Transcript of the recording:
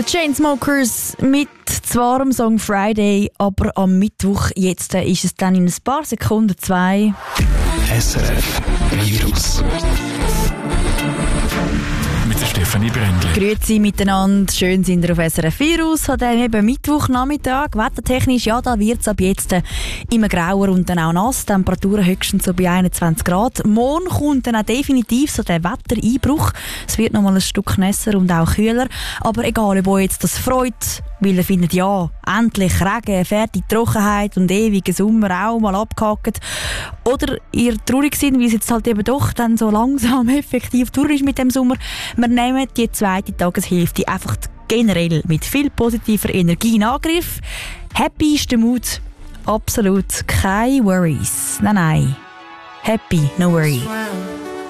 The Chainsmokers mit zwar am Song Friday, aber am Mittwoch jetzt ist es dann in ein paar Sekunden 2. SRF Virus. Mit der Stefanie Brändli. Grüezi miteinander, schön sind ihr auf SRF Virus. Hat eben Mittwochnachmittag. Wettertechnisch, ja, da wird es ab jetzt immer grauer und dann auch nass. Temperaturen höchstens so bei 21 Grad. Morgen kommt dann auch definitiv so der Wettereinbruch. Es wird noch mal ein Stück nässer und auch kühler. Aber egal, ob euch jetzt das freut, weil ihr findet, ja, endlich Regen, fertig Trockenheit und ewiger Sommer auch mal abgehakt. Oder ihr traurig seid, weil es jetzt halt eben doch dann so langsam effektiv durch ist mit dem Sommer. Wir nehmen die zweite Tageshälfte einfach generell mit viel positiver Energie in Angriff. Happy ist der Mut. Absolut keine Worries. Nein. Happy, no worry.